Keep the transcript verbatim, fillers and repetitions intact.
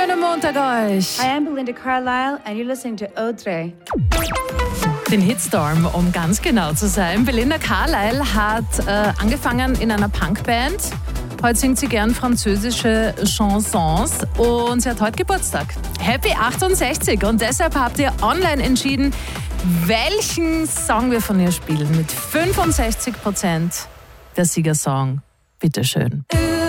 schönen Montag euch. Hi, I'm Belinda Carlisle and you're listening to Audrey. Den Hitstorm, um ganz genau zu sein. Belinda Carlisle hat äh, angefangen in einer Punkband. Heute singt sie gern französische Chansons und sie hat heute Geburtstag. Happy achtundsechzig und deshalb habt ihr online entschieden, welchen Song wir von ihr spielen. Mit fünfundsechzig Prozent der Siegersong. Bitteschön.